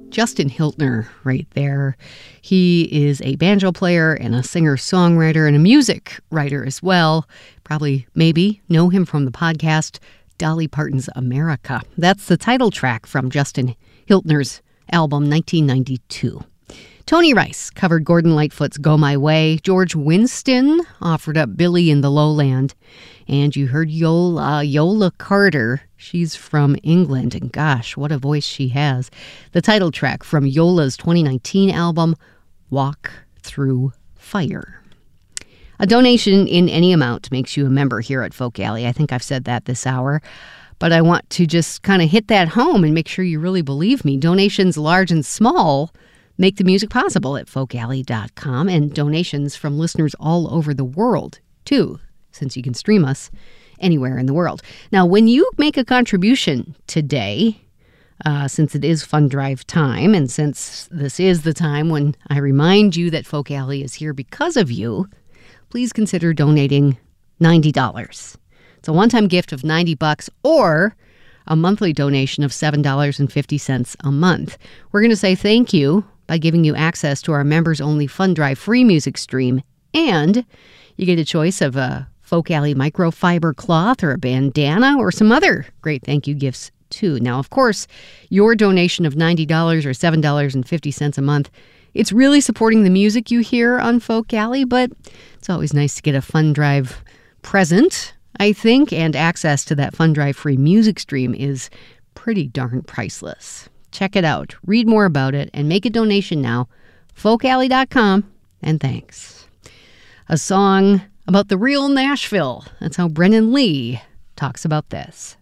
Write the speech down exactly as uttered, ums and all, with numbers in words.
Justin Hiltner right there. He is a banjo player and a singer-songwriter and a music writer as well. Probably, maybe, know him from the podcast Dolly Parton's America. That's the title track from Justin Hiltner's album nineteen ninety-two. Tony Rice covered Gordon Lightfoot's Go My Way. George Winston offered up Billy in the Lowland. And you heard Yola, Yola Carter. She's from England, and gosh, what a voice she has. The title track from Yola's twenty nineteen album, Walk Through Fire. A donation in any amount makes you a member here at Folk Alley. I think I've said that this hour. But I want to just kind of hit that home and make sure you really believe me. Donations large and small make the music possible at folk alley dot com, and donations from listeners all over the world, too, since you can stream us anywhere in the world. Now, when you make a contribution today, uh, since it is fund drive time, and since this is the time when I remind you that Folk Alley is here because of you, please consider donating ninety dollars. It's a one-time gift of ninety bucks or a monthly donation of seven dollars and fifty cents a month. We're going to say thank you by giving you access to our members-only Fund Drive free music stream, and you get a choice of a Folk Alley microfiber cloth or a bandana or some other great thank you gifts too. Now, of course, your donation of ninety dollars or seven dollars and fifty cents a month, it's really supporting the music you hear on Folk Alley, but it's always nice to get a Fund Drive present, I think, and access to that Fund Drive free music stream is pretty darn priceless. Check it out, read more about it, and make a donation now. folk alley dot com, and thanks. A song about the real Nashville. That's how Brennan Lee talks about this.